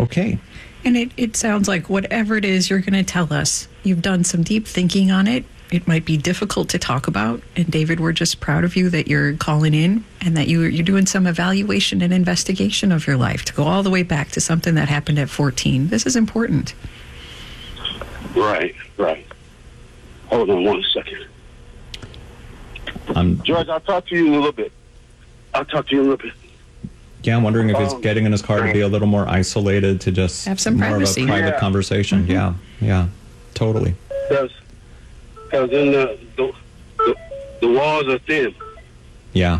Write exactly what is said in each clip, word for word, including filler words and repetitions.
okay. And it, it sounds like whatever it is you're going to tell us, you've done some deep thinking on it. It might be difficult to talk about. And David, we're just proud of you that you're calling in and that you, you're doing some evaluation and investigation of your life to go all the way back to something that happened at fourteen. This is important. Right, right. Hold on one second. Um, George, I'll talk to you in a little bit. I'll talk to you in a little bit. Yeah, I'm wondering if he's Um, getting in his car to be a little more isolated, to just Have some more privacy. of a private Yeah. conversation. Mm-hmm. Yeah, yeah, totally. Because in the, the, the, the walls are thin. Yeah.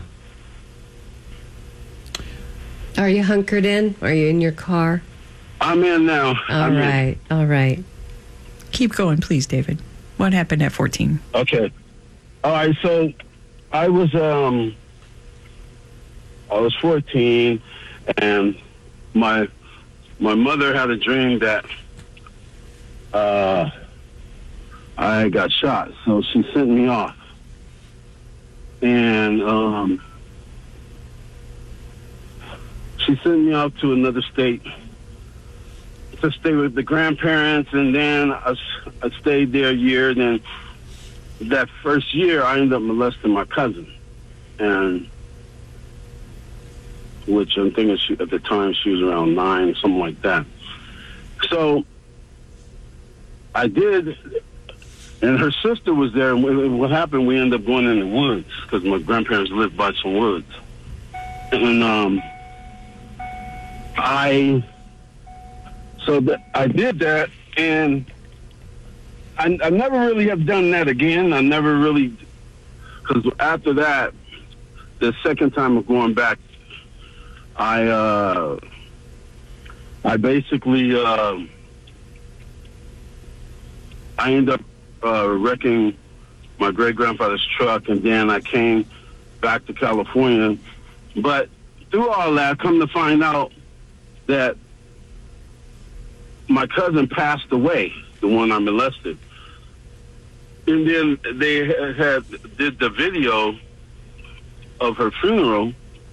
Are you hunkered in? Are you in your car? I'm in now. All I'm in. right, all right. Keep going, please, David. What happened at fourteen? Okay. All right, so I was um I was fourteen, and my my mother had a dream that uh I got shot, so she sent me off. And um she sent me off to another state to stay with the grandparents, and then I, s- I stayed there a year. Then that first year, I ended up molesting my cousin, and which I'm thinking she, at the time she was around nine, something like that. So I did, and her sister was there. And we- what happened? We ended up going in the woods because my grandparents lived by some woods, and um, I. So th- I did that, and I, I never really have done that again. I never really, because after that, the second time of going back, I uh, I basically uh, I ended up uh, wrecking my great grandfather's truck, and then I came back to California. But through all that, come to find out that my cousin passed away, the one I molested. And then they had did the video of her funeral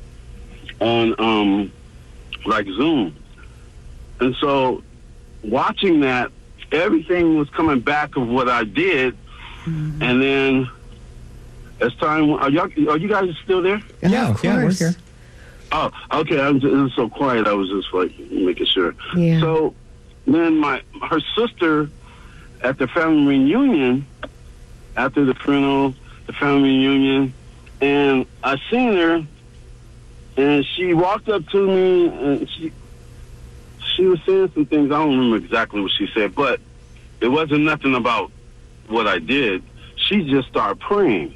on um like Zoom. And so watching that, everything was coming back of what I did. Mm-hmm. And then as time, are y'all, are you guys still there? Yeah, of yeah, we're course. here. Oh, okay. I'm just, it was so quiet. I was just like making sure. Yeah. So then my her sister at the family reunion, after the funeral, the family reunion, and I seen her, and she walked up to me, and she she was saying some things. I don't remember exactly what she said, but it wasn't nothing about what I did. She just started praying.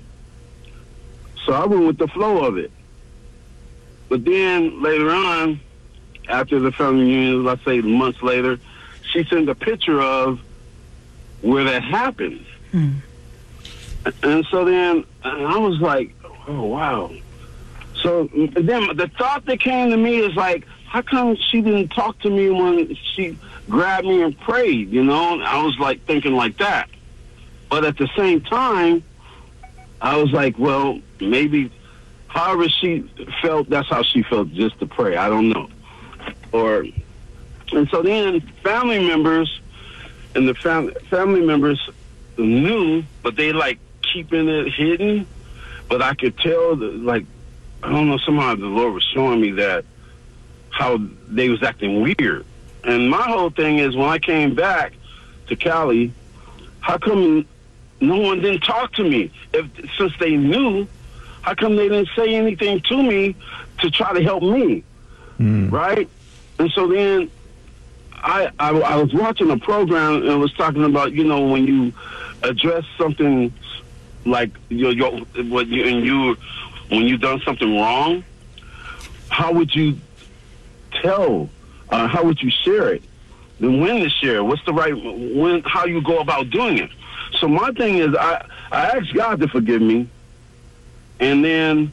So I went with the flow of it. But then later on, after the family reunion, let's say months later, she sent a picture of where that happened. Hmm. And so then I was like, oh, wow. So then the thought that came to me is like, how come she didn't talk to me when she grabbed me and prayed, you know? I was like thinking like that. But at the same time, I was like, well, maybe however she felt, that's how she felt, just to pray. I don't know. Or, and so then family members and the fam- family members knew, but they like keeping it hidden. But I could tell that, like, I don't know, somehow the Lord was showing me that how they was acting weird. And my whole thing is when I came back to Cali, how come no one didn't talk to me? If since they knew, how come they didn't say anything to me to try to help me? Mm. Right? And so then I, I I was watching a program and it was talking about, you know, when you address something like your your what you and you when you done something wrong, how would you tell? Uh, how would you share it? Then when to share? What's the right when? How you go about doing it? So my thing is, I I asked God to forgive me, and then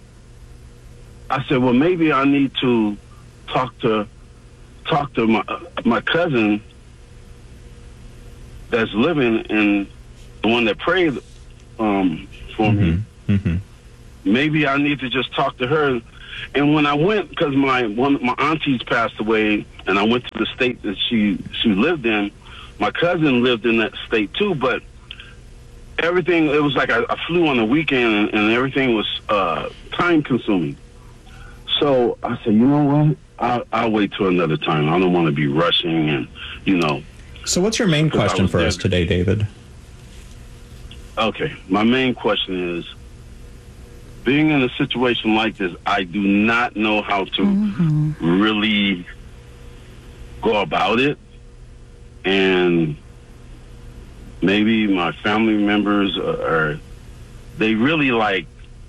I said, well, maybe I need to talk to talk to my my cousin that's living in the one that prayed um, for mm-hmm. me. Mm-hmm. Maybe I need to just talk to her. And when I went, because my one my aunties passed away, and and I went to the state that she she lived in. My cousin lived in that state too, but everything, it was like I, I flew on the weekend, and, and everything was uh, time consuming. So I said, you know what? I'll, I'll wait till another time. I don't want to be rushing, and you know. So what's your main Because I question was for us there. today, David? Okay, my main question is, being in a situation like this, I do not know how to Mm-hmm. really go about it, and maybe my family members are, are they really like,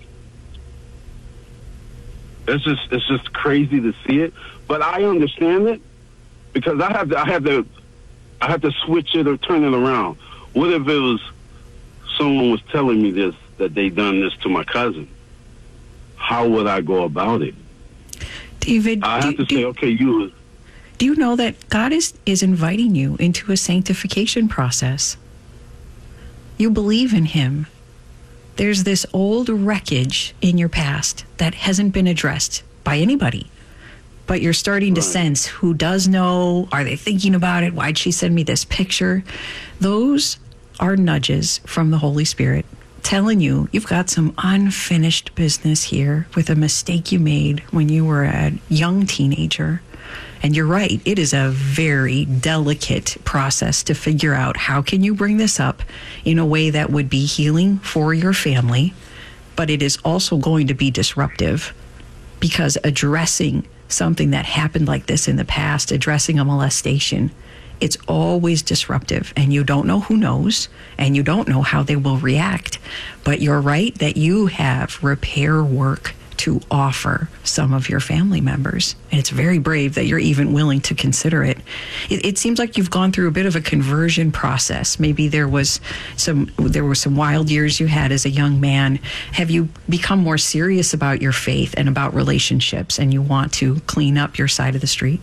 it's just it's just crazy to see it, but I understand it because I have to I have to I have to switch it or turn it around. What if it was someone was telling me this, that they done this to my cousin? How would I go about it? David, I do, have to do- say, okay, you. do you know that God is, is inviting you into a sanctification process? You believe in Him. There's this old wreckage in your past that hasn't been addressed by anybody. But you're starting to Right. sense who does know. Are they thinking about it? Why'd she send me this picture? Those are nudges from the Holy Spirit telling you you've got some unfinished business here with a mistake you made when you were a young teenager. And you're right, it is a very delicate process to figure out how can you bring this up in a way that would be healing for your family, but it is also going to be disruptive, because addressing something that happened like this in the past, addressing a molestation, it's always disruptive, and you don't know who knows, and you don't know how they will react. But you're right that you have repair work to offer some of your family members. And it's very brave that you're even willing to consider it. It, it seems like you've gone through a bit of a conversion process. Maybe there was some there were some wild years you had as a young man. Have you become more serious about your faith and about relationships, and you want to clean up your side of the street?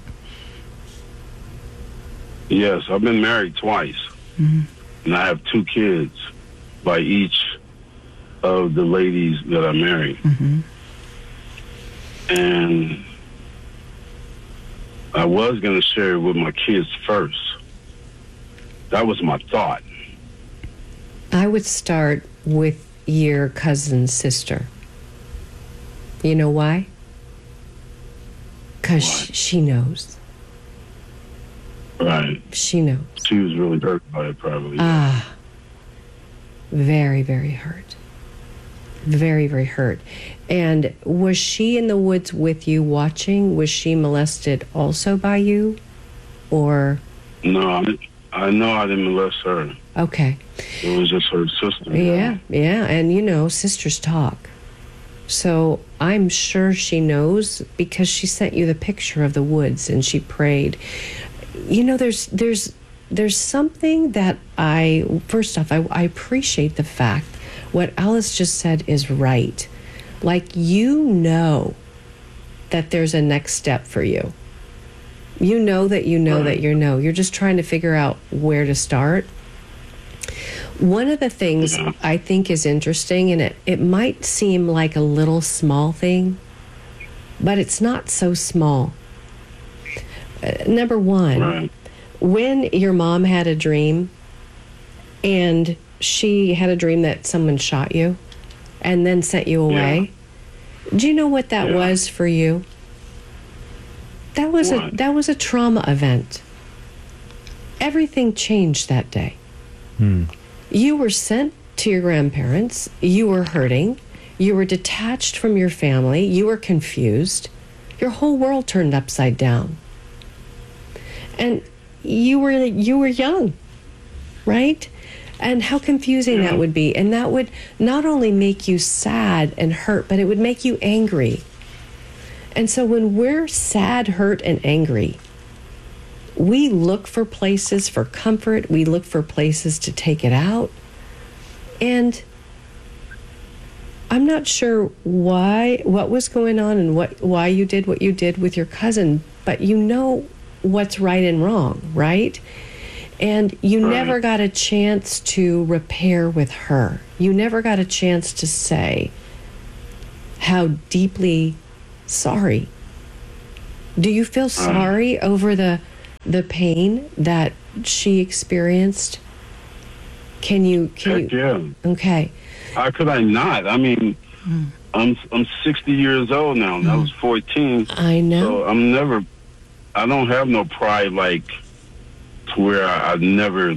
Yes, I've been married twice, Mm-hmm. and I have two kids by each of the ladies that I married. Mm-hmm. And I was going to share it with my kids first. That was my thought. I would start with your cousin's sister. You know why? Because Why? she knows. Right. She knows. She was really hurt by it, probably. Ah, very, very hurt. Very, very hurt. And was she in the woods with you watching? Was she molested also by you? Or, No, I, I know I didn't molest her. okay. It was just her sister. Yeah, yeah. And you know, sisters talk. So I'm sure she knows because she sent you the picture of the woods and she prayed. You know, there's there's there's something that I first off I, I appreciate the fact what Alice just said is right. Like, you know that there's a next step for you. You know that you know Right. that you know. You're just trying to figure out where to start. One of the things Yeah. I think is interesting, and it, it might seem like a little small thing, but it's not so small. Uh, number one, Right. when your mom had a dream and she had a dream that someone shot you and then sent you away, do you know what that Yeah. was for you? That was a What? that was a trauma event. Everything changed that day. Hmm. You were sent to your grandparents. You were hurting. You were detached from your family. You were confused. Your whole world turned upside down. And you were you were young, right? And how confusing Yeah. that would be. And that would not only make you sad and hurt, but it would make you angry. And so when we're sad, hurt, and angry, we look for places for comfort. We look for places to take it out. And I'm not sure why, what was going on and what, why you did what you did with your cousin, but you know what's right and wrong, right? And you Right. never got a chance to repair with her. You never got a chance to say how deeply sorry Do you feel sorry over the the pain that she experienced? Can you? Can Heck you? yeah. Okay. How could I not? I mean, I'm I'm sixty years old now. And I was fourteen. I know. So I'm never. I don't have no pride like to where I, I never.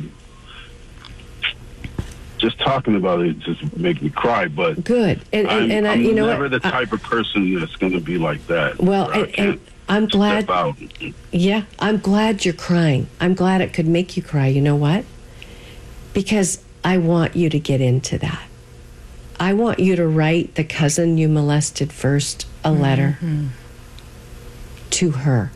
Just talking about it just make me cry. But Good. And and, I'm, and I, I'm you know never what? the type of person that's going to be like that. Well, where I and, and can't I'm glad. step out. Yeah, I'm glad you're crying. I'm glad it could make you cry. You know what? Because I want you to get into that. I want you to write the cousin you molested first a letter Mm-hmm. to her.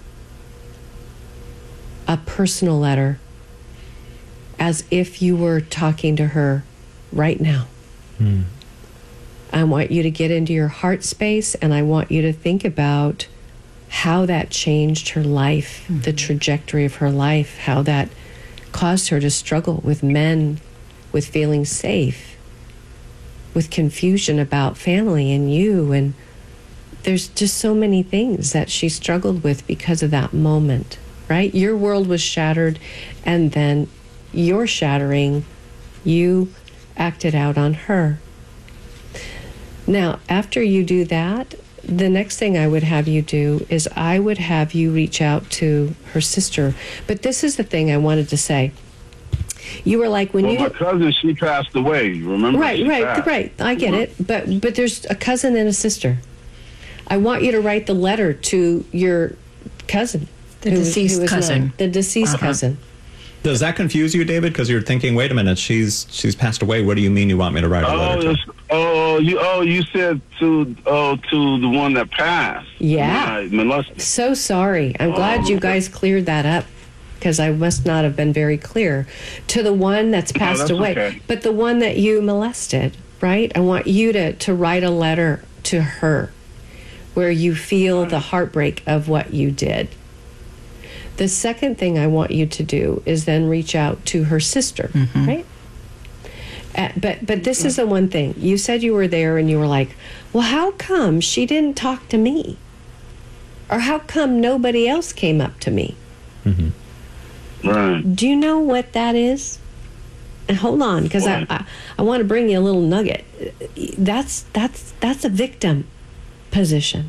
A personal letter, as if you were talking to her right now. Hmm. I want you to get into your heart space, and I want you to think about how that changed her life, Mm-hmm. the trajectory of her life, how that caused her to struggle with men, with feeling safe, with confusion about family and you. And there's just so many things that she struggled with because of that moment, right? Your world was shattered, and then your shattering, you acted out on her. Now, after you do that, the next thing I would have you do is I would have you reach out to her sister. But this is the thing I wanted to say. You were like, when Well, you... my cousin, she passed away. You remember? Right, She right, passed. right. I get it. But but there's a cousin and a sister. I want you to write the letter to your cousin. The who- deceased who is cousin. not- the deceased Uh-huh. cousin. Does that confuse you, David? Because you're thinking, wait a minute, she's she's passed away. What do you mean you want me to write a Oh, letter to her? it's, oh, you oh you said to oh to the one that passed. Yeah. The one I molested. So sorry. I'm glad you guys cleared that up, because I must not have been very clear. To the one that's passed that's away. okay. But the one that you molested, right? I want you to, to write a letter to her where you feel the heartbreak of what you did. The second thing I want you to do is then reach out to her sister, right? Uh, but but this is the one thing. You said you were there and you were like, well, how come she didn't talk to me? Or how come nobody else came up to me? Right. Do you know what that is? And hold on, because I, What? I I want to bring you a little nugget. That's that's that's a victim position.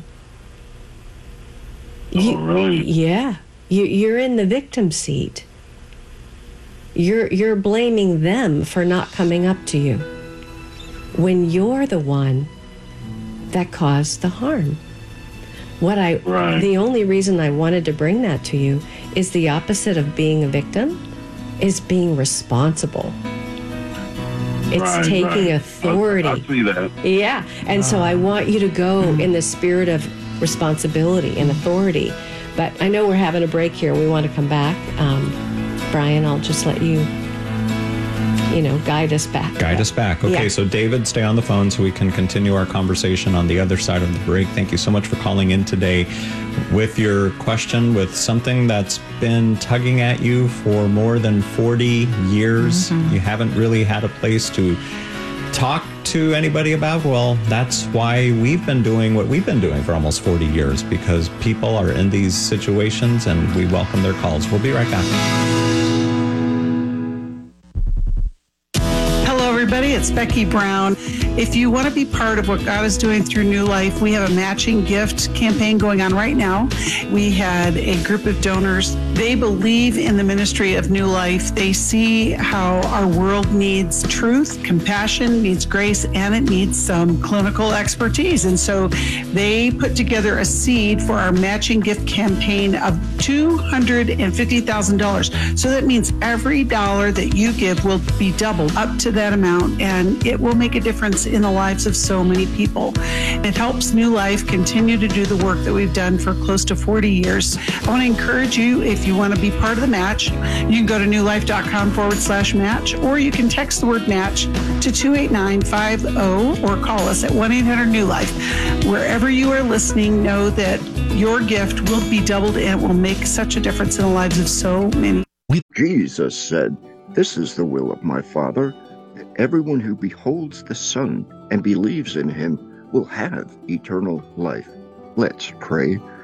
Oh, really? Yeah, you you're in the victim seat. You're you're blaming them for not coming up to you when you're the one that caused the harm. What I Right. the only reason I wanted to bring that to you is the opposite of being a victim is being responsible. It's Right, taking right. authority. I, I see that. Yeah. And so I want you to go in the spirit of responsibility and authority. But I know we're having a break here. We want to come back. Um, Brian, I'll just let you, you know, guide us back. Guide us back. Okay, Yeah. so David, stay on the phone so we can continue our conversation on the other side of the break. Thank you so much for calling in today with your question, with something that's been tugging at you for more than forty years. You haven't really had a place to talk to anybody about. Well, that's why we've been doing what we've been doing for almost forty years, because people are in these situations and we welcome their calls. We'll be right back. Hello, everybody. It's Becky Brown. If you want to be part of what God is doing through New Life, we have a matching gift campaign going on right now. We had a group of donors. They believe in the ministry of New Life. They see how our world needs truth, compassion, needs grace, and it needs some clinical expertise. And so they put together a seed for our matching gift campaign of two hundred fifty thousand dollars. So that means every dollar that you give will be doubled up to that amount, and it will make a difference in the lives of so many people. It helps New Life continue to do the work that we've done for close to forty years. I want to encourage you, if you want to be part of the match, you can go to newlife.com forward slash match, or you can text the word match to two eight nine five zero or call us at one eight hundred new life. Wherever you are listening, know that your gift will be doubled and it will make such a difference in the lives of so many. Jesus said, "This is the will of my Father, that everyone who beholds the Son and believes in him will have eternal life." Let's pray.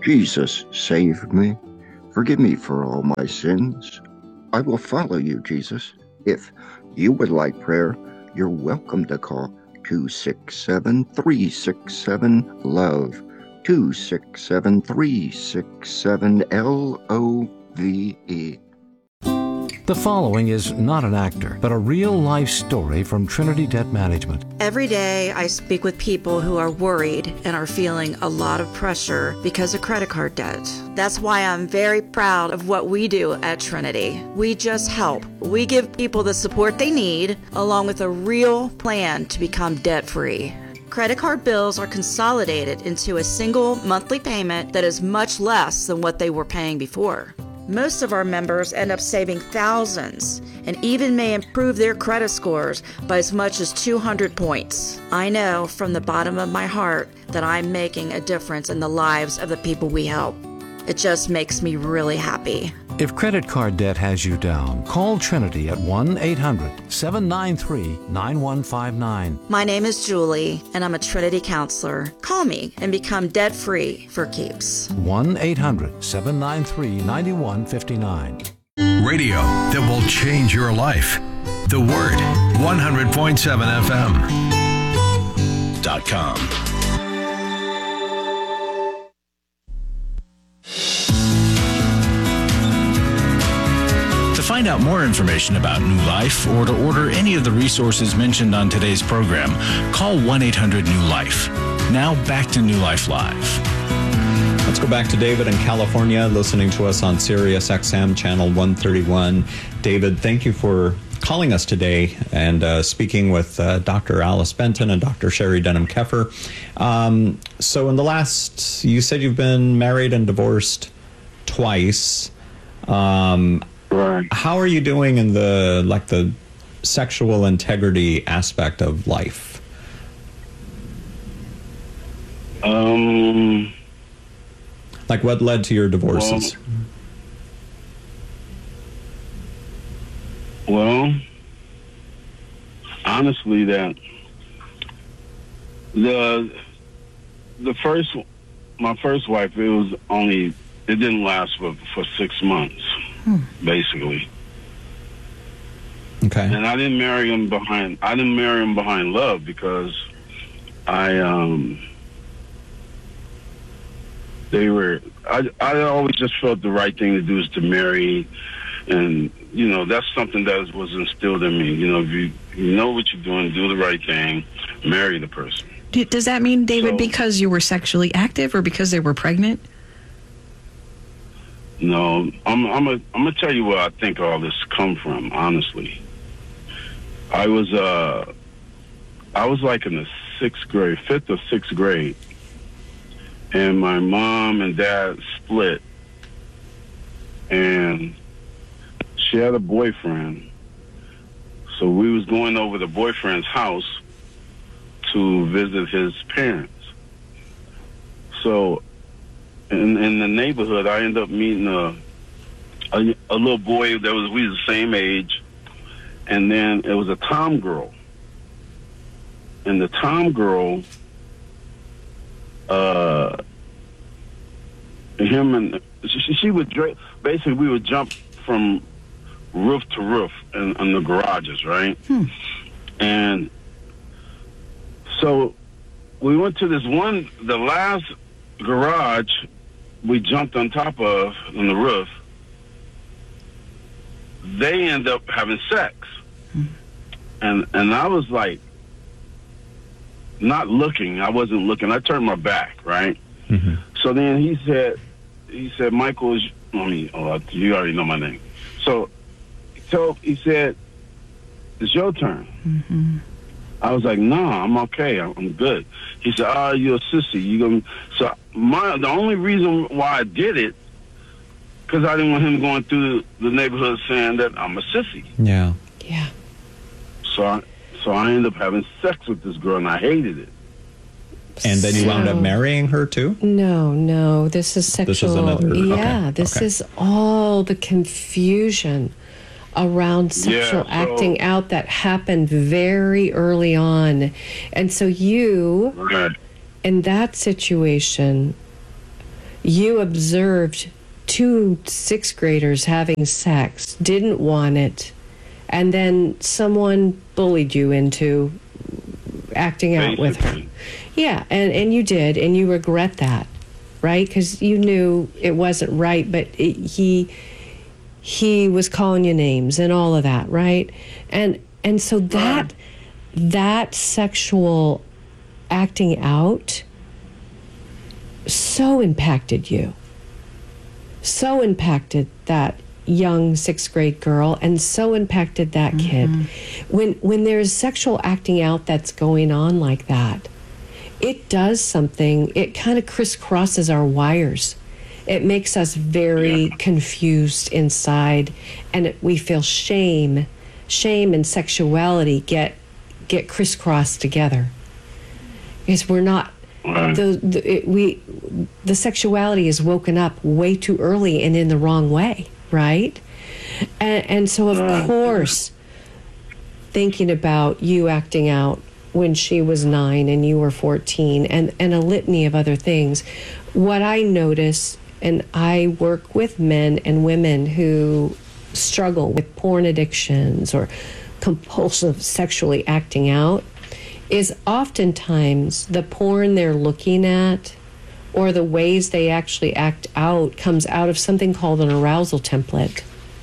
Jesus, save me. Forgive me for all my sins. I will follow you, Jesus. If you would like prayer, you're welcome to call two six seven, three six seven, LOVE, two six seven, three six seven, L O V E. The following is not an actor, but a real-life story from Trinity Debt Management. Every day I speak with people who are worried and are feeling a lot of pressure because of credit card debt. That's why I'm very proud of what we do at Trinity. We just help. We give people the support they need, along with a real plan to become debt-free. Credit card bills are consolidated into a single monthly payment that is much less than what they were paying before. Most of our members end up saving thousands and even may improve their credit scores by as much as two hundred points. I know from the bottom of my heart that I'm making a difference in the lives of the people we help. It just makes me really happy. If credit card debt has you down, call Trinity at one eight hundred, seven nine three, nine one five nine. My name is Julie, and I'm a Trinity counselor. Call me and become debt-free for keeps. one eight hundred, seven nine three, nine one five nine. Radio that will change your life. The Word, one hundred point seven F M. Dot com. To find out more information about New Life or to order any of the resources mentioned on today's program, call one eight hundred new life. Now back to New Life Live. Let's go back to David in California, listening to us on Sirius X M channel one thirty-one. David, thank you for calling us today and uh, speaking with uh, Doctor Alice Benton and Doctor Sherry Denham-Keffer. Um, so in the last, you said you've been married and divorced twice. Um, Right. How are you doing in the, like, the sexual integrity aspect of life? Um, Like, what led to your divorces? Well, well honestly, that the the first, my first wife, it was only, it didn't last for, for six months. Hmm. Basically. Okay. And I didn't marry him behind, I didn't marry him behind love because I, um, they were, I, I always just felt the right thing to do is to marry. And, you know, that's something that was instilled in me. You know, if you, you know what you're doing, do the right thing, marry the person. Does that mean, David, So, because you were sexually active or because they were pregnant? No, I'm I'm a, I'm gonna tell you where I think all this come from. Honestly, I was uh I was like in the sixth grade, fifth or sixth grade, and my mom and dad split, and she had a boyfriend. So we was going over the boyfriend's house to visit his parents. So. In, in the neighborhood, I ended up meeting a, a a little boy that was we was the same age, and then it was a tom girl. And the tom girl, uh, him and she, she would dra- basically we would jump from roof to roof in, in the garages, right? Hmm. And so we went to this one, the last garage we jumped on top of on the roof. They end up having sex. Mm-hmm. And and I was like not looking. I wasn't looking. I turned my back, right? Mm-hmm. So then he said he said, Michael is I mean, oh, you already know my name. So so he said, it's your turn. Mm-hmm. I was like, no, nah, I'm okay. I'm, I'm good. He said, oh, you're a sissy. You gonna... So my the only reason why I did it, because I didn't want him going through the neighborhood saying that I'm a sissy. Yeah. Yeah. So I, so I ended up having sex with this girl, and I hated it. And then you So- wound up marrying her, too? No, no. This is sexual. This is another- Yeah, okay, this okay. is all the confusion around sexual Yeah, so- acting out that happened very early on. And so you, Right. in that situation, You observed two sixth graders having sex, didn't want it, and then someone bullied you into acting out with her. Yeah, and, and you did, and you regret that, right? Because you knew it wasn't right, but it, he he was calling you names and all of that, right? And and so that that sexual acting out so impacted you, so impacted that young sixth grade girl, and so impacted that mm-hmm. kid. When when there's sexual acting out that's going on like that, it does something. It kind of crisscrosses our wires. It makes us very yeah. confused inside, and it, we feel shame. Shame and sexuality get get crisscrossed together because we're not. The, the it, we the sexuality is woken up way too early and in the wrong way, right? And, and so, of course, thinking about you acting out when she was nine and you were fourteen, and, and a litany of other things. What I notice, and I work with men and women who struggle with porn addictions or compulsive sexually acting out, is oftentimes the porn they're looking at or the ways they actually act out comes out of something called an arousal template.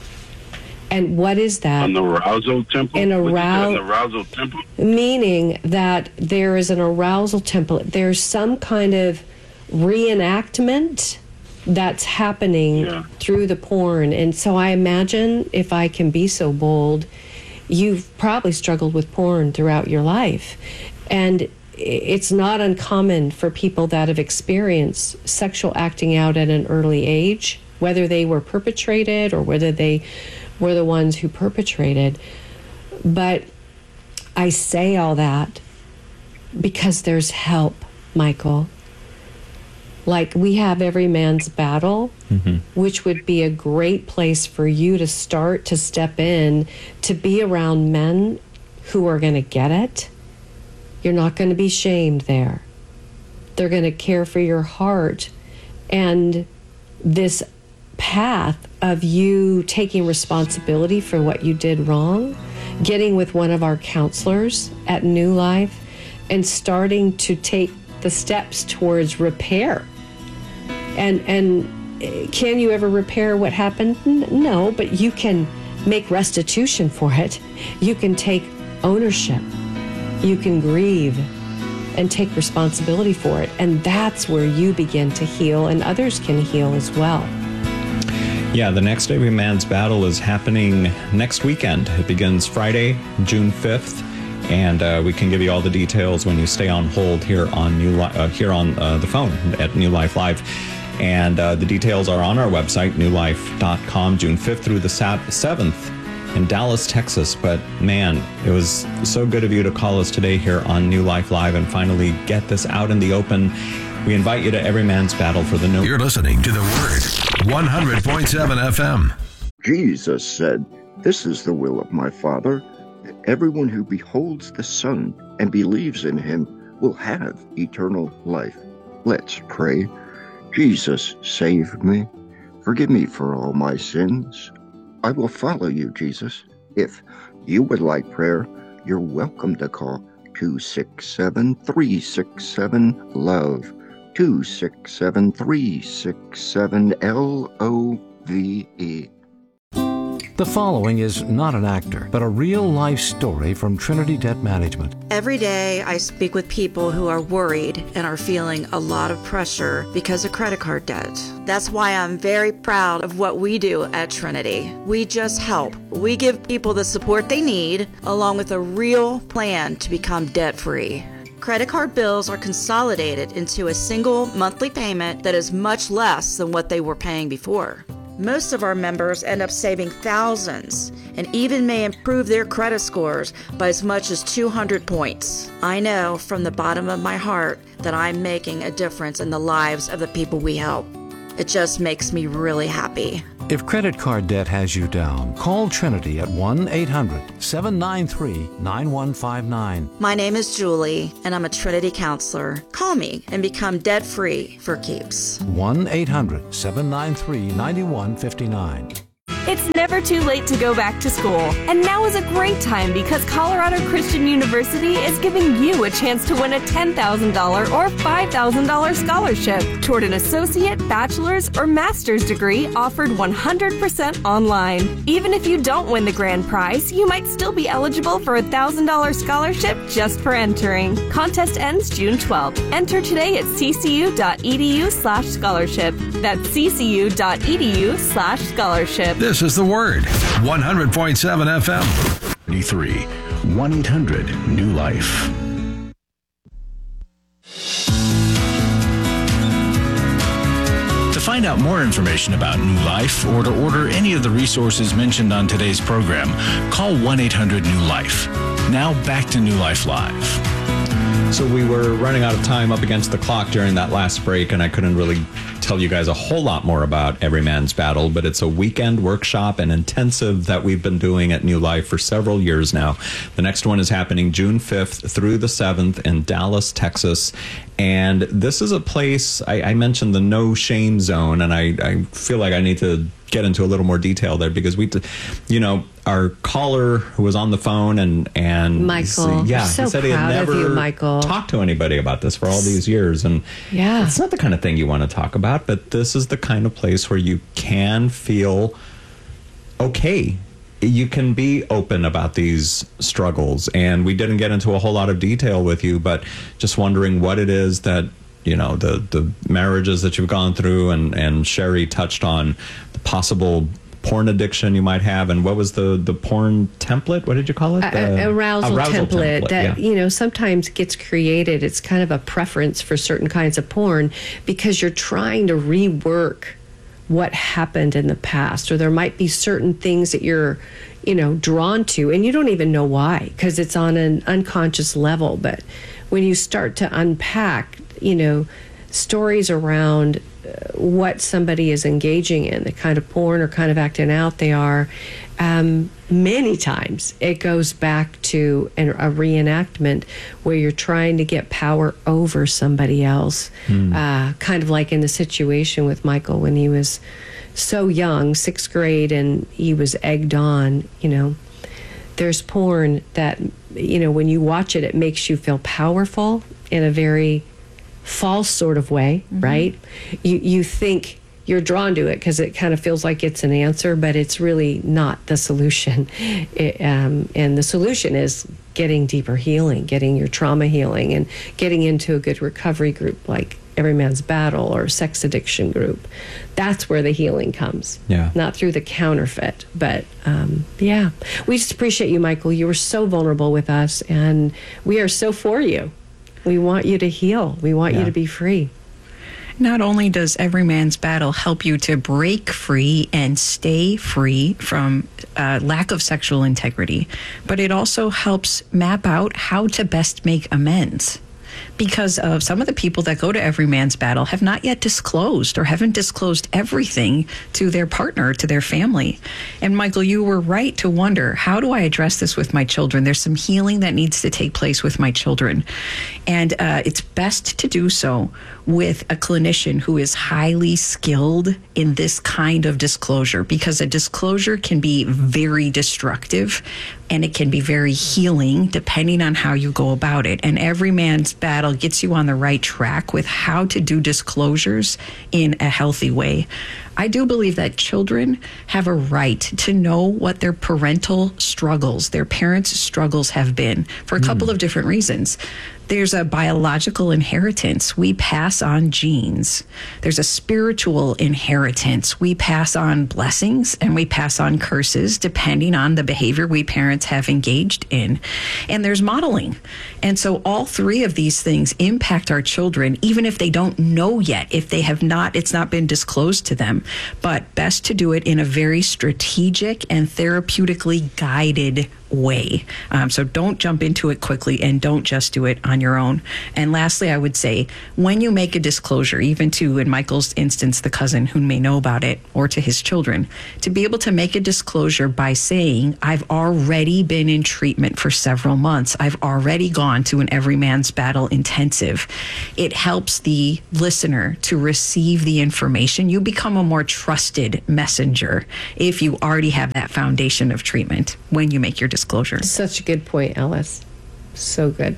And what is that? An arousal template? An, arou- an arousal template? Meaning that there is an arousal template. There's some kind of reenactment that's happening yeah. through the porn. And so I imagine, if I can be so bold, you've probably struggled with porn throughout your life. And it's not uncommon for people that have experienced sexual acting out at an early age, whether they were perpetrated or whether they were the ones who perpetrated. But I say all that because there's help, Michael. Like, we have Every Man's Battle, mm-hmm. which would be a great place for you to start to step in, to be around men who are going to get it. You're not going to be shamed there. They're going to care for your heart. And this path of you taking responsibility for what you did wrong, getting with one of our counselors at New Life, and starting to take the steps towards repair. And and can you ever repair what happened? No, but you can make restitution for it. You can take ownership. You can grieve and take responsibility for it. And that's where you begin to heal, and others can heal as well. Yeah, the next Every Man's Battle is happening next weekend. It begins Friday, June fifth. And uh, we can give you all the details when you stay on hold here on New Li- uh, here on uh, the phone at New Life Live. And uh, the details are on our website, new life dot com, June fifth through the seventh in Dallas, Texas. But man, it was so good of you to call us today here on New Life Live and finally get this out in the open. We invite you to Every Man's Battle for the new. You're listening to The Word, one hundred point seven F M. Jesus said, "This is the will of my Father, that everyone who beholds the Son and believes in him will have eternal life." Let's pray. Jesus, save me. Forgive me for all my sins. I will follow you, Jesus. If you would like prayer, you're welcome to call two six seven, three six seven, LOVE, two six seven, three six seven, L O V E. The following is not an actor, but a real-life story from Trinity Debt Management. Every day I speak with people who are worried and are feeling a lot of pressure because of credit card debt. That's why I'm very proud of what we do at Trinity. We just help. We give people the support they need, along with a real plan to become debt-free. Credit card bills are consolidated into a single monthly payment that is much less than what they were paying before. Most of our members end up saving thousands and even may improve their credit scores by as much as two hundred points. I know from the bottom of my heart that I'm making a difference in the lives of the people we help. It just makes me really happy. If credit card debt has you down, call Trinity at one eight hundred seven nine three nine one five nine. My name is Julie, and I'm a Trinity counselor. Call me and become debt-free for keeps. one eight hundred seven nine three nine one five nine. It's never too late to go back to school. And now is a great time because Colorado Christian University is giving you a chance to win a ten thousand dollars or five thousand dollars scholarship toward an associate, bachelor's, or master's degree offered one hundred percent online. Even if you don't win the grand prize, you might still be eligible for a one thousand dollars scholarship just for entering. Contest ends June twelfth. Enter today at ccu.edu slash scholarship. That's ccu.edu slash scholarship. This is The Word. one hundred point seven F M. thirty-three one eight hundred new life. To find out more information about New Life or to order any of the resources mentioned on today's program, call one eight hundred new life. Now back to New Life Live. So we were running out of time up against the clock during that last break, and I couldn't really tell you guys a whole lot more about Every Man's Battle, but it's a weekend workshop and intensive that we've been doing at New Life for several years now. The next one is happening June fifth through the seventh in Dallas, Texas. And this is a place, I, I mentioned the no shame zone, and I, I feel like I need to get into a little more detail there because we, you know, our caller who was on the phone and and Michael, yeah, we're so he said he had proud of never you, Michael. talked to anybody about this for all these years, and yeah, it's not the kind of thing you want to talk about. But this is the kind of place where you can feel okay. You can be open about these struggles, and we didn't get into a whole lot of detail with you, but just wondering what it is that, you know, the the marriages that you've gone through, and and Sherry touched on the possible porn addiction you might have, and what was the the porn template? What did you call it? A, a, arousal, arousal template, template that, yeah. you know, sometimes gets created. It's kind of a preference for certain kinds of porn because you're trying to rework what happened in the past, or there might be certain things that you're, you know, drawn to, and you don't even know why because it's on an unconscious level. But when you start to unpack, you know, stories around what somebody is engaging in, the kind of porn or kind of acting out they are, um, many times it goes back to an, a reenactment where you're trying to get power over somebody else. Mm. Uh, kind of like in the situation with Michael when he was so young, sixth grade, and he was egged on, you know. There's porn that, you know, when you watch it, it makes you feel powerful in a very false sort of way, mm-hmm. right? You you think you're drawn to it because it kind of feels like it's an answer, but it's really not the solution. It, um, and the solution is getting deeper healing, getting your trauma healing, and getting into a good recovery group like Every Man's Battle or Sex Addiction Group. That's where the healing comes. Yeah. Not through the counterfeit. But um, yeah, we just appreciate you, Michael. You were so vulnerable with us, and we are so for you. We want you to heal. We want yeah. you to be free. Not only does Every Man's Battle help you to break free and stay free from uh, lack of sexual integrity, but it also helps map out how to best make amends. Because of some of the people that go to Every Man's Battle have not yet disclosed or haven't disclosed everything to their partner, to their family. And Michael, you were right to wonder, how do I address this with my children? There's some healing that needs to take place with my children. And uh, it's best to do so with a clinician who is highly skilled in this kind of disclosure, because a disclosure can be very destructive and it can be very healing depending on how you go about it. And Every Man's Battle gets you on the right track with how to do disclosures in a healthy way. I do believe that children have a right to know what their parental struggles, their parents' struggles have been for a couple mm. of different reasons. There's a biological inheritance. We pass on genes. There's a spiritual inheritance. We pass on blessings and we pass on curses depending on the behavior we parents have engaged in. And there's modeling. And so all three of these things impact our children, even if they don't know yet, if they have not, it's not been disclosed to them. But best to do it in a very strategic and therapeutically guided way. Um, so don't jump into it quickly and don't just do it on your own. And lastly, I would say when you make a disclosure, even to, in Michael's instance, the cousin who may know about it, or to his children, to be able to make a disclosure by saying, I've already been in treatment for several months. I've already gone to an Every Man's Battle intensive. It helps the listener to receive the information. You become a more trusted messenger if you already have that foundation of treatment when you make your disclosure. Such a good point, Alice. So good.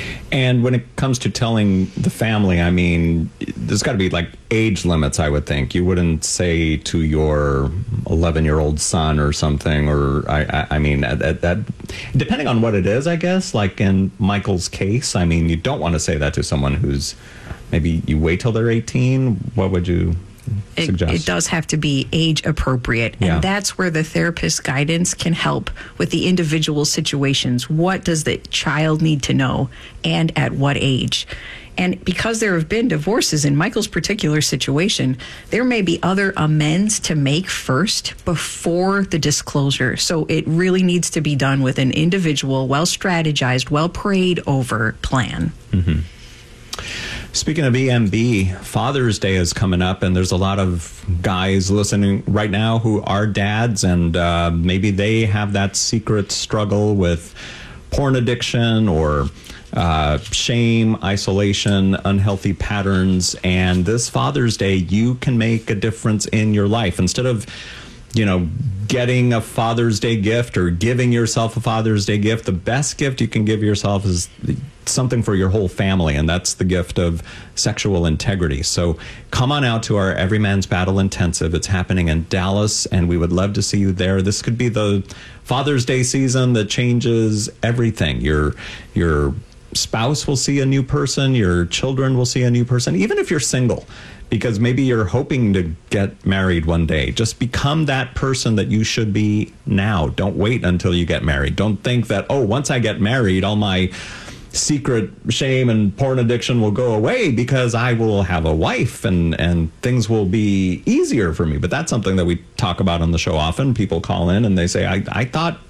And when it comes to telling the family, I mean, there's got to be like age limits, I would think. You wouldn't say to your eleven-year-old son or something, or I, I, I mean, that, that, depending on what it is, I guess, like in Michael's case, I mean, you don't want to say that to someone who's, maybe you wait till they're eighteen. What would you It, it does have to be age appropriate. And Yeah. that's where the therapist's guidance can help with the individual situations. What does the child need to know and at what age? And because there have been divorces in Michael's particular situation, there may be other amends to make first before the disclosure. So it really needs to be done with an individual, well strategized, well prayed over plan. Mm-hmm. Speaking of E M B, Father's Day is coming up, and there's a lot of guys listening right now who are dads, and uh, maybe they have that secret struggle with porn addiction or uh, shame, isolation, unhealthy patterns. And this Father's Day, you can make a difference in your life. Instead of, you know, getting a Father's Day gift or giving yourself a Father's Day gift, the best gift you can give yourself is something for your whole family, and that's the gift of sexual integrity. So come on out to our Every Man's Battle Intensive. It's happening in Dallas, and we would love to see you there. This could be the Father's Day season that changes everything. Your your spouse will see a new person. Your children will see a new person, even if you're single, because maybe you're hoping to get married one day. Just become that person that you should be now. Don't wait until you get married. Don't think that, oh, once I get married, all my secret shame and porn addiction will go away because I will have a wife and, and things will be easier for me. But that's something that we talk about on the show often. People call in and they say, I, I thought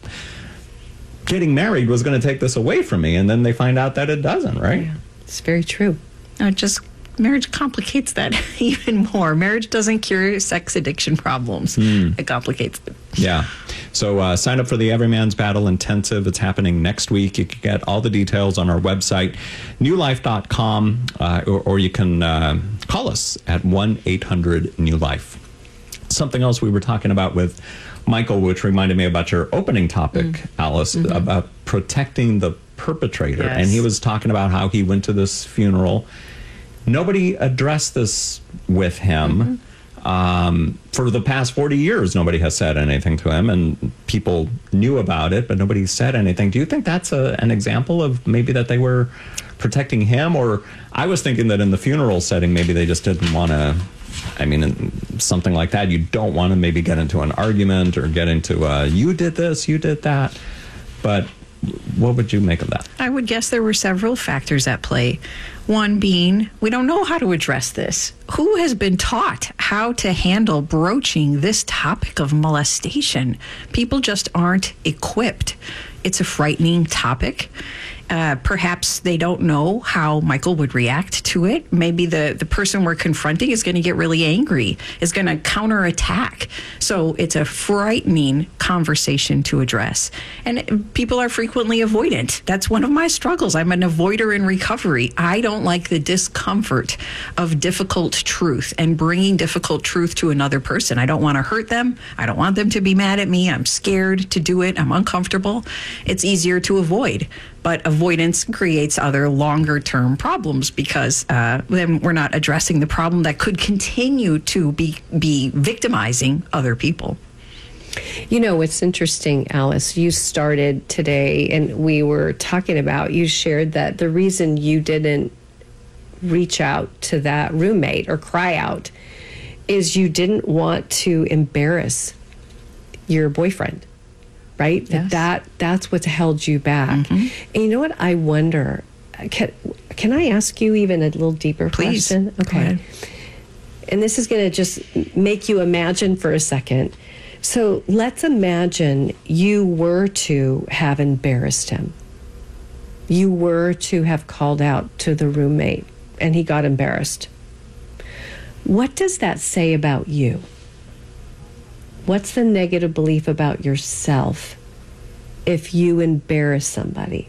getting married was going to take this away from me. And then they find out that it doesn't, right? Yeah, it's very true. Uh, just marriage complicates that even more. Marriage doesn't cure sex addiction problems. Mm. It complicates it. Yeah. So uh, sign up for the Every Man's Battle Intensive. It's happening next week. You can get all the details on our website, new life dot com, uh, or, or you can uh, call us at one eight hundred new life. Something else we were talking about with Michael, which reminded me about your opening topic, mm. Alice, mm-hmm. about protecting the perpetrator. Yes. And he was talking about how he went to this funeral. Nobody addressed this with him. Mm-hmm. Um, for the past forty years, nobody has said anything to him, and people knew about it, but nobody said anything. Do you think that's a, an example of maybe that they were protecting him? Or I was thinking that in the funeral setting, maybe they just didn't want to, I mean, something like that. You don't want to maybe get into an argument or get into, uh, you did this, you did that. But what would you make of that? I would guess there were several factors at play. One being, we don't know how to address this. Who has been taught how to handle broaching this topic of molestation? People just aren't equipped. It's a frightening topic. Uh, perhaps they don't know how Michael would react to it. Maybe the, the person we're confronting is going to get really angry, is going to counterattack. So it's a frightening conversation to address. And people are frequently avoidant. That's one of my struggles. I'm an avoider in recovery. I don't like the discomfort of difficult truth and bringing difficult truth to another person. I don't want to hurt them. I don't want them to be mad at me. I'm scared to do it. I'm uncomfortable. It's easier to avoid. But avoidance creates other longer term problems because uh, then we're not addressing the problem that could continue to be, be victimizing other people. You know, what's interesting, Alice, you started today and we were talking about, you shared that the reason you didn't reach out to that roommate or cry out is you didn't want to embarrass your boyfriend. Right? Yes. That that's what's held you back. Mm-hmm. And you know what? I wonder, can, can I ask you even a little deeper Please. question? Okay. And this is going to just make you imagine for a second. So let's imagine you were to have embarrassed him. You were to have called out to the roommate and he got embarrassed. What does that say about you? What's the negative belief about yourself if you embarrass somebody?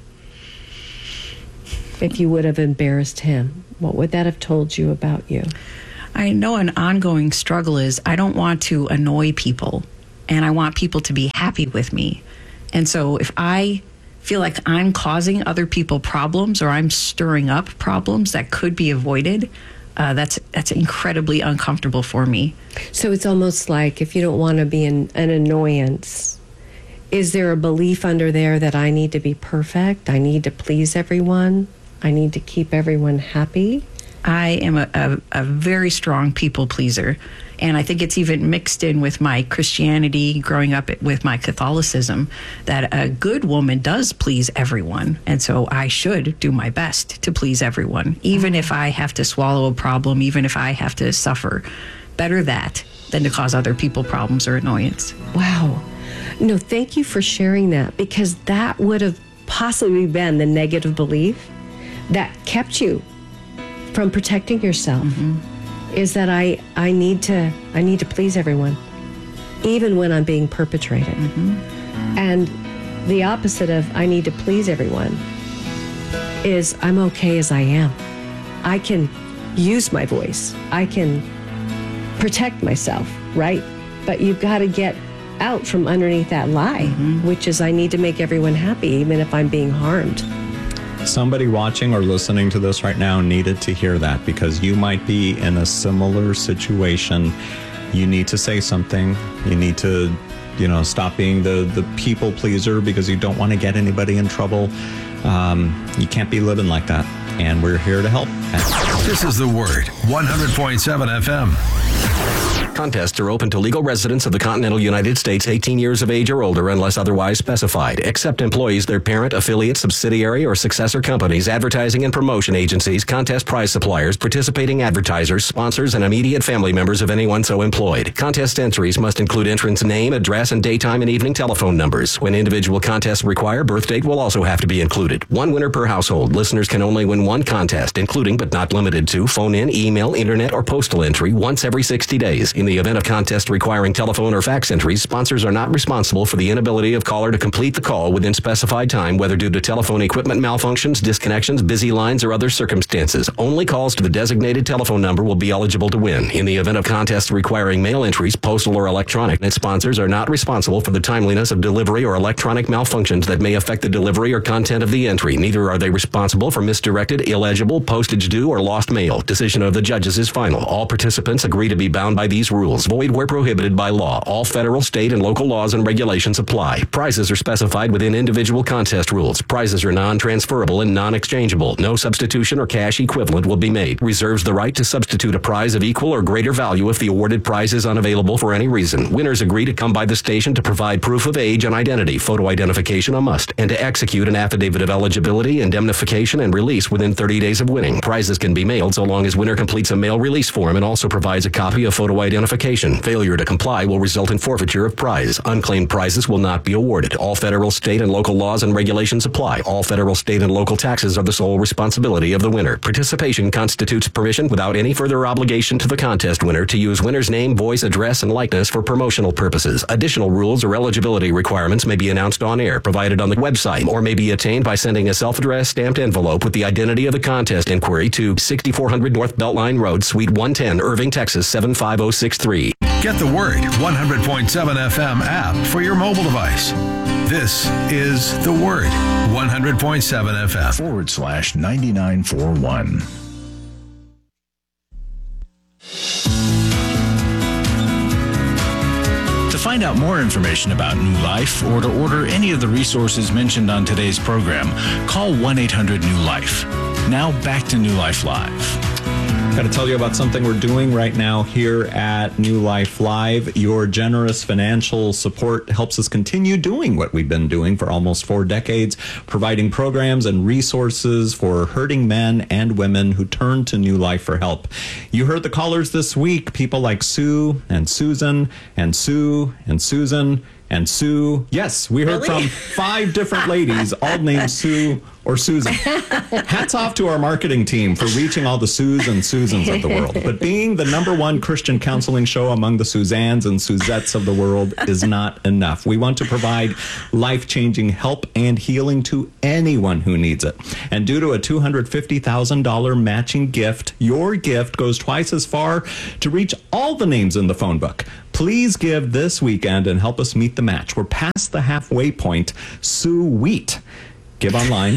If you would have embarrassed him, what would that have told you about you? I know an ongoing struggle is I don't want to annoy people, and I want people to be happy with me. And so if I feel like I'm causing other people problems or I'm stirring up problems that could be avoided, uh, that's that's incredibly uncomfortable for me. So it's almost like if you don't want to be an, an annoyance, is there a belief under there that I need to be perfect? I need to please everyone? I need to keep everyone happy? I am a, a, a very strong people pleaser. And I think it's even mixed in with my Christianity, growing up with my Catholicism, that a good woman does please everyone. And so I should do my best to please everyone, even if I have to swallow a problem, even if I have to suffer. Better that than to cause other people problems or annoyance. Wow. No, thank you for sharing that, because that would have possibly been the negative belief that kept you from protecting yourself. Mm-hmm. Is that I, I need to I need to please everyone, even when I'm being perpetrated. Mm-hmm. And the opposite of I need to please everyone is I'm okay as I am. I can use my voice. I can protect myself, right? But you've got to get out from underneath that lie, mm-hmm. which is I need to make everyone happy, even if I'm being harmed. Somebody watching or listening to this right now needed to hear that, because you might be in a similar situation. You need to say something. You need to, you know, stop being the, the people pleaser because you don't want to get anybody in trouble. Um, you can't be living like that. And we're here to help. This is The Word, one hundred point seven F M. Contests are open to legal residents of the continental United States eighteen years of age or older unless otherwise specified, except employees, their parent, affiliate, subsidiary, or successor companies, advertising and promotion agencies, contest prize suppliers, participating advertisers, sponsors, and immediate family members of anyone so employed. Contest entries must include entrant's name, address, and daytime and evening telephone numbers. When individual contests require, birth date will also have to be included. One winner per household. Listeners can only win one contest, including but not limited to phone-in, email, internet, or postal entry once every sixty days. In the event of contest requiring telephone or fax entries, sponsors are not responsible for the inability of caller to complete the call within specified time, whether due to telephone equipment malfunctions, disconnections, busy lines, or other circumstances. Only calls to the designated telephone number will be eligible to win. In the event of contests requiring mail entries, postal or electronic, and sponsors are not responsible for the timeliness of delivery or electronic malfunctions that may affect the delivery or content of the entry. Neither are they responsible for misdirected, illegible, postage due, or lost mail. Decision of the judges is final. All participants agree to be bound by these rules. Void where prohibited by law. All federal, state, and local laws and regulations apply. Prizes are specified within individual contest rules. Prizes are non-transferable and non-exchangeable. No substitution or cash equivalent will be made. Reserves the right to substitute a prize of equal or greater value if the awarded prize is unavailable for any reason. Winners agree to come by the station to provide proof of age and identity, photo identification a must, and to execute an affidavit of eligibility, indemnification, and release within thirty days of winning. Prizes can be mailed so long as winner completes a mail release form and also provides a copy of photo identification. Failure to comply will result in forfeiture of prize. Unclaimed prizes will not be awarded. All federal, state, and local laws and regulations apply. All federal, state, and local taxes are the sole responsibility of the winner. Participation constitutes permission without any further obligation to the contest winner to use winner's name, voice, address, and likeness for promotional purposes. Additional rules or eligibility requirements may be announced on air, provided on the website, or may be attained by sending a self-addressed stamped envelope with the identity of the contest inquiry to sixty-four hundred North Beltline Road, Suite one ten, Irving, Texas seven five zero six three. Get The Word, one hundred point seven F M app for your mobile device. This is The Word, one hundred point seven F M. Forward slash ninety-nine forty-one. To find out more information about New Life or to order any of the resources mentioned on today's program, call one eight hundred new life. Now back to New Life Live. Got to tell you about something we're doing right now here at New Life Live. Your generous financial support helps us continue doing what we've been doing for almost four decades, providing programs and resources for hurting men and women who turn to New Life for help. You heard the callers this week, people like Sue and Susan and Sue and Susan and Sue. Yes, we heard Really? from five different ladies, all named Sue or Susan. Hats off to our marketing team for reaching all the Sues and Susans of the world. But being the number one Christian counseling show among the Suzannes and Suzettes of the world is not enough. We want to provide life-changing help and healing to anyone who needs it. And due to a two hundred fifty thousand dollars matching gift, your gift goes twice as far to reach all the names in the phone book. Please give this weekend and help us meet the match. We're past the halfway point. Sweet. Give online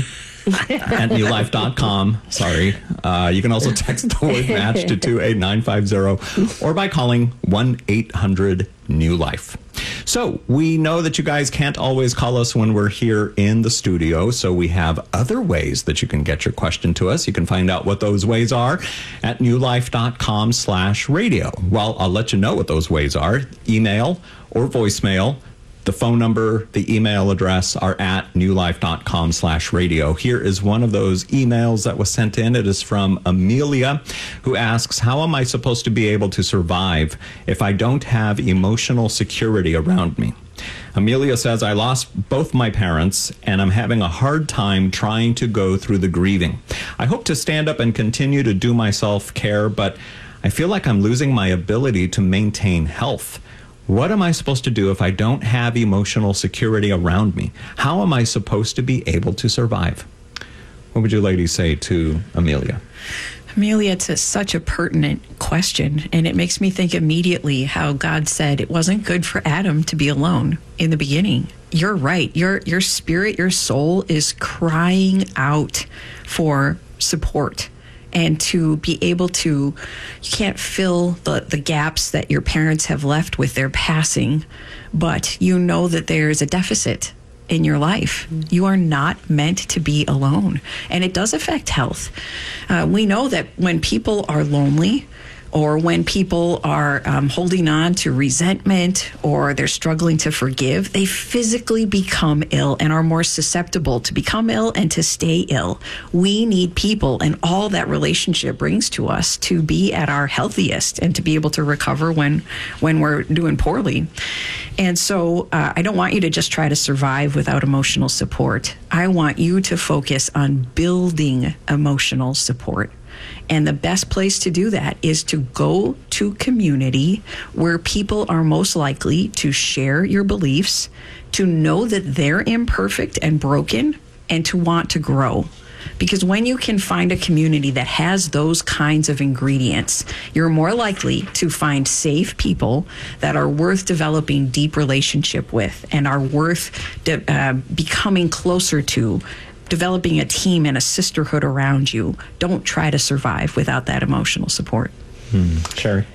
at new life dot com. Sorry. Uh, you can also text the word match to two eight nine five zero or by calling one eight hundred new life. So we know that you guys can't always call us when we're here in the studio, so we have other ways that you can get your question to us. You can find out what those ways are at new life dot com slash radio. Well, I'll let you know what those ways are. Email or voicemail. The phone number, the email address are at new life dot com slash radio. Here is one of those emails that was sent in. It is from Amelia, who asks, how am I supposed to be able to survive if I don't have emotional security around me? Amelia says, I lost both my parents, and I'm having a hard time trying to go through the grieving. I hope to stand up and continue to do my self-care, but I feel like I'm losing my ability to maintain health. What am I supposed to do if I don't have emotional security around me? How am I supposed to be able to survive? What would you ladies say to Amelia? Amelia, it's a, such a pertinent question, and it makes me think immediately how God said it wasn't good for Adam to be alone in the beginning. You're right. Your your spirit, your soul is crying out for support. And to be able to, you can't fill the, the gaps that your parents have left with their passing, but you know that there's a deficit in your life. You are not meant to be alone. And it does affect health. Uh, we know that when people are lonely, or when people are um, holding on to resentment, or they're struggling to forgive, they physically become ill and are more susceptible to become ill and to stay ill. We need people and all that relationship brings to us to be at our healthiest and to be able to recover when when we're doing poorly. And so uh, I don't want you to just try to survive without emotional support. I want you to focus on building emotional support. And the best place to do that is to go to community where people are most likely to share your beliefs, to know that they're imperfect and broken, and to want to grow. Because when you can find a community that has those kinds of ingredients, you're more likely to find safe people that are worth developing deep relationship with and are worth de- uh, becoming closer to, developing a team and a sisterhood around you. Don't try to survive without that emotional support. Hmm. Sherry?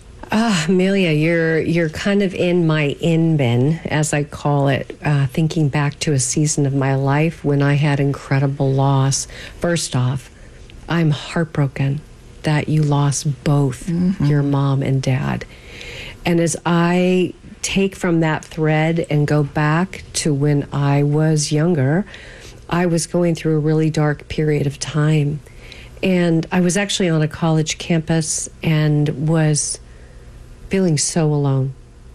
Uh, Amelia, you're you're kind of in my in bin, as I call it, uh, thinking back to a season of my life when I had incredible loss. First off, I'm heartbroken that you lost both mm-hmm. your mom and dad. And as I take from that thread and go back to when I was younger, I was going through a really dark period of time. And I was actually on a college campus and was feeling so alone.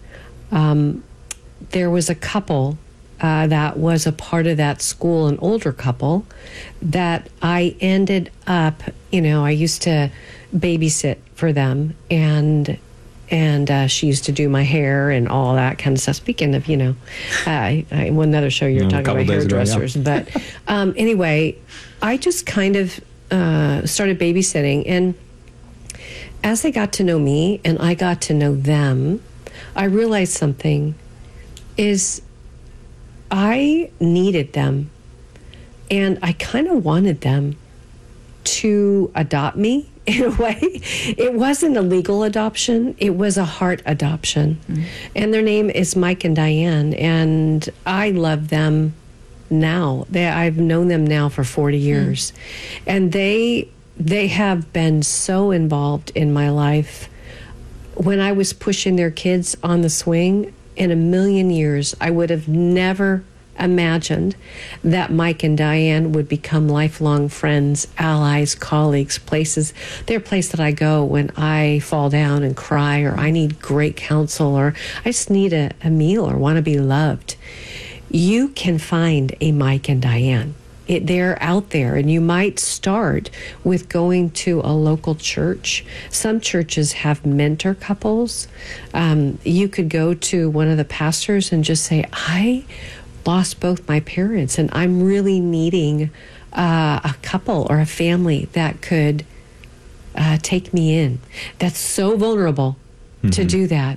Um, there was a couple uh, that was a part of that school, an older couple, that I ended up, you know, I used to babysit for them, and and uh, she used to do my hair and all that kind of stuff. Speaking of, you know, uh, I, I, one another show you're Mm, a talking couple about days ago, hairdressers. yeah. But um, anyway, I just kind of uh, started babysitting, and as they got to know me and I got to know them, I realized something is I needed them, and I kind of wanted them to adopt me in a way. It wasn't a legal adoption. It was a heart adoption. Mm-hmm. And their name is Mike and Diane, and I love them now. They, I've known them now for forty years. Mm. And they they have been so involved in my life. When I was pushing their kids on the swing, in a million years, I would have never imagined that Mike and Diane would become lifelong friends, allies, colleagues, places. They're a place that I go when I fall down and cry, or I need great counsel, or I just need a, a meal or want to be loved. You can find a Mike and Diane. It, they're out there, and you might start with going to a local church. Some churches have mentor couples. Um, you could go to one of the pastors and just say, I lost both my parents, and I'm really needing uh, a couple or a family that could uh, take me in. That's so vulnerable mm-hmm. to do that.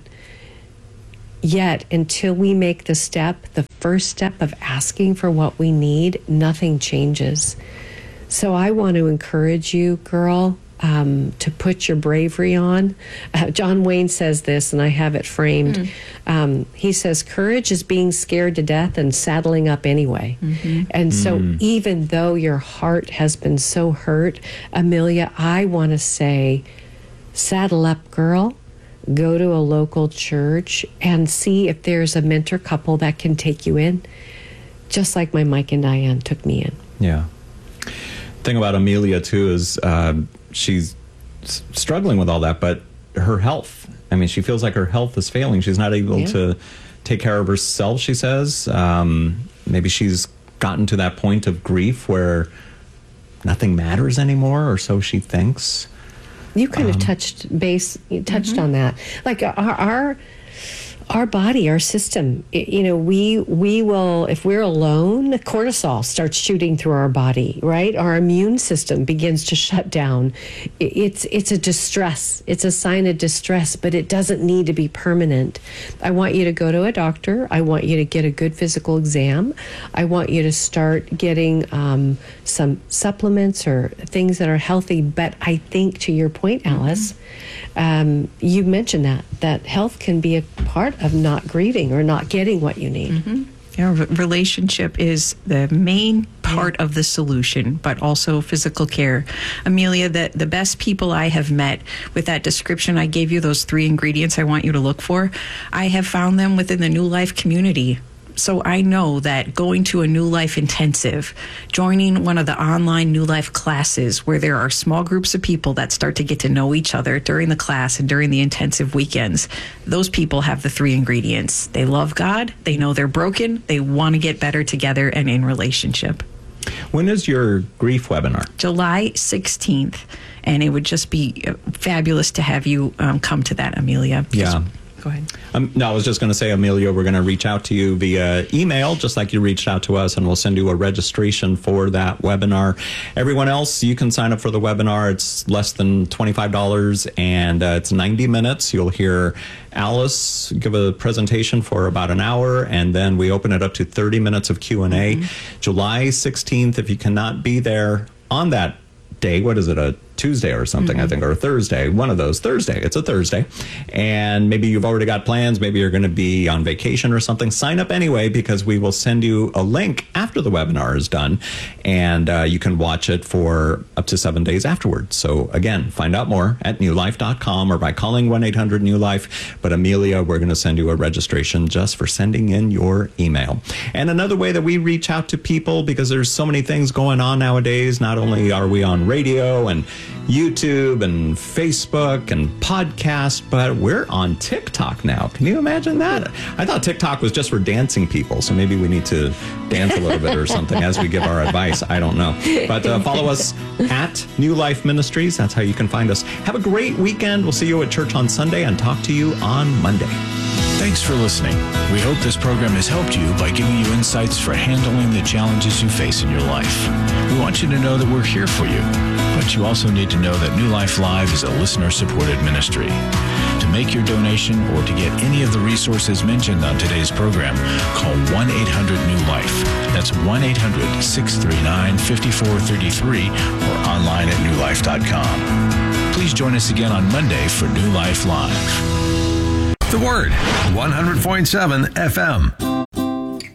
Yet, until we make the step, the first step of asking for what we need, nothing changes. So I want to encourage you, girl, um, to put your bravery on. Uh, John Wayne says this, and I have it framed. Mm. Um, he says, courage is being scared to death and saddling up anyway. Mm-hmm. And so mm. even though your heart has been so hurt, Amelia, I want to say, saddle up, girl. Go to a local church and see if there's a mentor couple that can take you in, just like my Mike and Diane took me in. Yeah. Thing about Amelia, too, is uh, she's s- struggling with all that, but her health, I mean, she feels like her health is failing. She's not able yeah. to take care of herself, she says. Um, maybe she's gotten to that point of grief where nothing matters anymore, or so she thinks. You kind um, of touched base, you touched mm-hmm. on that. Like our, our our body, our system, it, you know, we we will, if we're alone, cortisol starts shooting through our body, right? Our immune system begins to shut down. It, it's it's a distress. It's a sign of distress, but it doesn't need to be permanent. I want you to go to a doctor. I want you to get a good physical exam. I want you to start getting um, some supplements or things that are healthy. But I think, to your point, Alice, mm-hmm. um, you mentioned that, that health can be a part of not grieving or not getting what you need. Mm-hmm. Yeah, re- relationship is the main part yeah. of the solution, but also physical care. Amelia, the, the best people I have met with that description I gave you, those three ingredients I want you to look for, I have found them within the New Life community. So I know that going to a New Life intensive, joining one of the online New Life classes where there are small groups of people that start to get to know each other during the class and during the intensive weekends, those people have the three ingredients. They love God, they know they're broken, they want to get better together and in relationship. When is your grief webinar? July sixteenth, and it would just be fabulous to have you um, come to that, Amelia. Yeah. Go ahead. Um, no, I was just going to say, Amelia, we're going to reach out to you via email, just like you reached out to us, and we'll send you a registration for that webinar. Everyone else, you can sign up for the webinar. It's less than twenty-five dollars, and uh, it's ninety minutes. You'll hear Alice give a presentation for about an hour, and then we open it up to thirty minutes of Q and A. Mm-hmm. July sixteenth, if you cannot be there on that day, what is it, a Tuesday or something, mm-hmm. I think, or a Thursday, one of those, Thursday, it's a Thursday, and maybe you've already got plans, maybe you're going to be on vacation or something, sign up anyway, because we will send you a link after the webinar is done, and uh, you can watch it for up to seven days afterwards. So again, find out more at new life dot com or by calling one eight hundred new life, but Amelia, we're going to send you a registration just for sending in your email. And another way that we reach out to people, because there's so many things going on nowadays, not only are we on radio and YouTube and Facebook and podcast, but we're on TikTok now. Can you imagine that? I thought TikTok was just for dancing people, so maybe we need to dance a little bit or something as we give our advice. I don't know. But uh, follow us at New Life Ministries. That's how you can find us. Have a great weekend. We'll see you at church on Sunday and talk to you on Monday. Thanks for listening. We hope this program has helped you by giving you insights for handling the challenges you face in your life. We want you to know that we're here for you, but you also need to know that New Life Live is a listener-supported ministry. To make your donation or to get any of the resources mentioned on today's program, call one eight hundred new life. That's one eight hundred six three nine five four three three or online at new life dot com. Please join us again on Monday for New Life Live. The Word, one hundred point seven F M.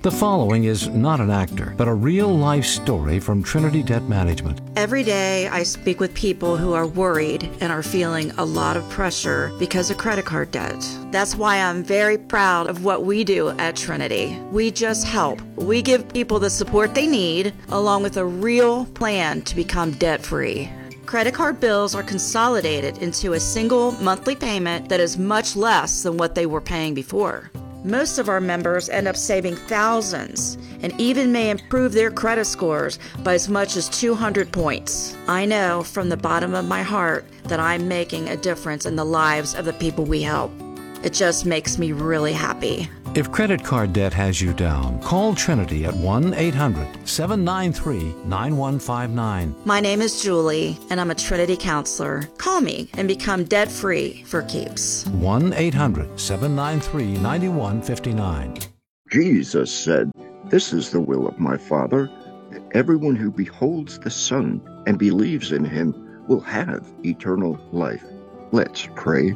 The following is not an actor, but a real-life story from Trinity Debt Management. Every day I speak with people who are worried and are feeling a lot of pressure because of credit card debt. That's why I'm very proud of what we do at Trinity. We just help. We give people the support they need, along with a real plan to become debt-free. Credit card bills are consolidated into a single monthly payment that is much less than what they were paying before. Most of our members end up saving thousands and even may improve their credit scores by as much as two hundred points. I know from the bottom of my heart that I'm making a difference in the lives of the people we help. It just makes me really happy. If credit card debt has you down, call Trinity at one eight hundred seven nine three nine one five nine. My name is Julie, and I'm a Trinity counselor. Call me and become debt-free for keeps. one eight hundred seven nine three nine one five nine. Jesus said, "This is the will of my Father, that everyone who beholds the Son and believes in him will have eternal life." Let's pray.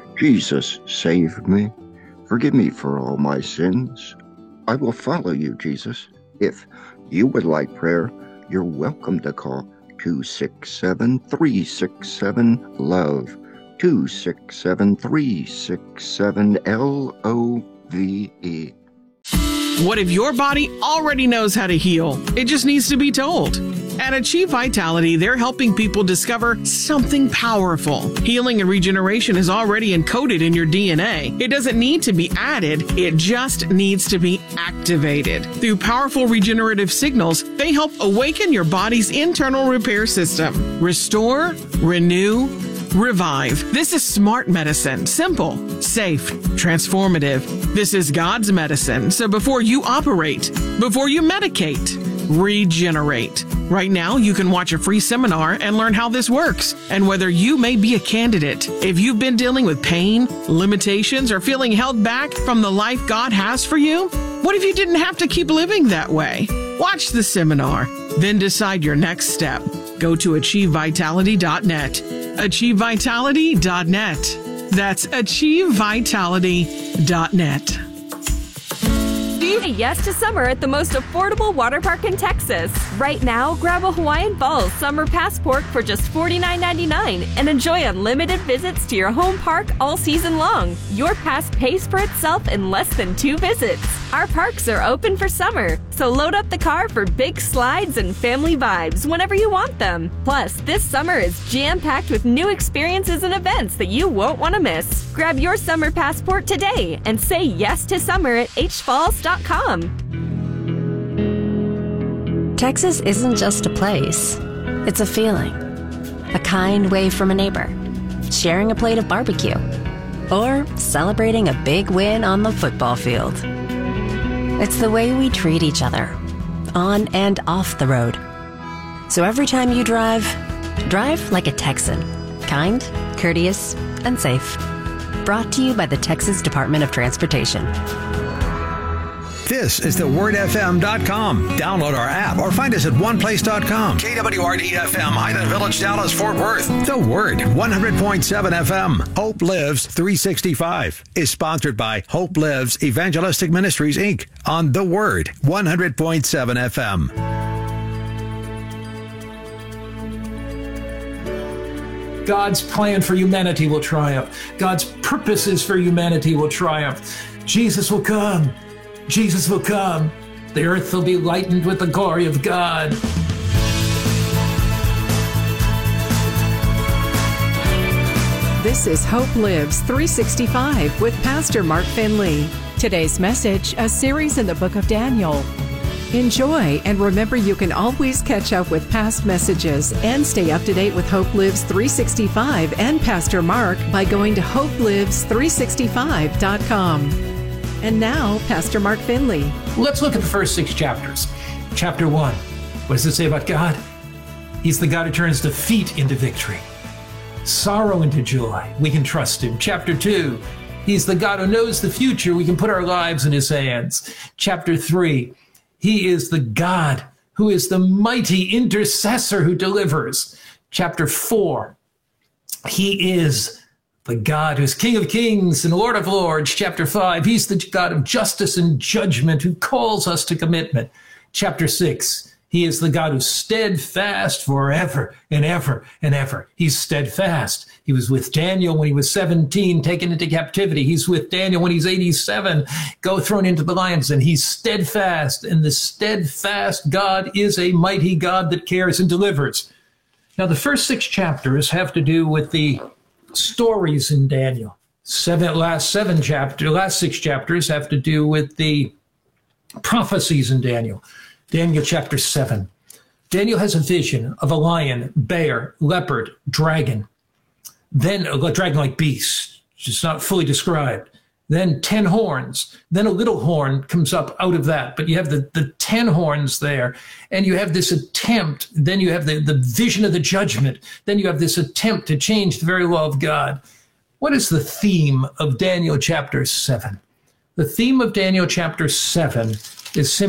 Jesus, save me. Forgive me for all my sins. I will follow you, Jesus. If you would like prayer, you're welcome to call two six seven, three six seven, LOVE, two six seven, three six seven, L O V E. What if your body already knows how to heal? It just needs to be told. At Achieve Vitality, they're helping people discover something powerful. Healing and regeneration is already encoded in your D N A. It doesn't need to be added, it just needs to be activated. Through powerful regenerative signals, they help awaken your body's internal repair system. Restore, renew, revive. This is smart medicine. Simple, safe, transformative. This is God's medicine. So before you operate, before you medicate, regenerate. Right now, you can watch a free seminar and learn how this works and whether you may be a candidate. If you've been dealing with pain, limitations, or feeling held back from the life God has for you, what if you didn't have to keep living that way? Watch the seminar, then decide your next step. Go to achieve vitality dot net. achieve vitality dot net. That's achieve vitality dot net. Say yes to summer at the most affordable water park in Texas. Right now, grab a Hawaiian Falls summer passport for just forty-nine ninety-nine and enjoy unlimited visits to your home park all season long. Your pass pays for itself in less than two visits. Our parks are open for summer, so load up the car for big slides and family vibes whenever you want them. Plus, this summer is jam-packed with new experiences and events that you won't want to miss. Grab your summer passport today and say yes to summer at h falls dot com. Texas isn't just a place, it's a feeling. A kind wave from a neighbor, sharing a plate of barbecue, or celebrating a big win on the football field. It's the way we treat each other, on and off the road. So every time you drive, drive like a Texan. Kind, courteous, and safe. Brought to you by the Texas Department of Transportation. This is the word f m dot com. Download our app or find us at one place dot com. K W R D F M, Highland Village, Dallas, Fort Worth. The Word, one hundred point seven F M. Hope Lives three sixty-five is sponsored by Hope Lives Evangelistic Ministries, Incorporated on The Word, one hundred point seven F M. God's plan for humanity will triumph. God's purposes for humanity will triumph. Jesus will come. Jesus will come. The earth will be lightened with the glory of God. This is Hope Lives three sixty-five with Pastor Mark Finley. Today's message, a series in the book of Daniel. Enjoy, and remember you can always catch up with past messages and stay up to date with Hope Lives three sixty-five and Pastor Mark by going to hope lives three sixty-five dot com. And now, Pastor Mark Finley. Let's look at the first six chapters. Chapter one, what does it say about God? He's the God who turns defeat into victory, sorrow into joy. We can trust him. Chapter two, he's the God who knows the future. We can put our lives in his hands. Chapter three, he is the God who is the mighty intercessor who delivers. Chapter four, he is the God who's King of Kings and Lord of Lords. Chapter five, he's the God of justice and judgment who calls us to commitment. Chapter six, he is the God who's steadfast forever and ever and ever. He's steadfast. He was with Daniel when he was seventeen, taken into captivity. He's with Daniel when he's eighty-seven, go thrown into the lions, and he's steadfast. And the steadfast God is a mighty God that cares and delivers. Now, the first six chapters have to do with the stories in Daniel. Seven, last seven chapters, last six chapters have to do with the prophecies in Daniel. Daniel chapter seven. Daniel has a vision of a lion, bear, leopard, dragon. Then a dragon-like beast, just not fully described. Then ten horns. Then a little horn comes up out of that. But you have the, the ten horns there. And you have this attempt. Then you have the, the vision of the judgment. Then you have this attempt to change the very law of God. What is the theme of Daniel chapter seven? The theme of Daniel chapter seven is simply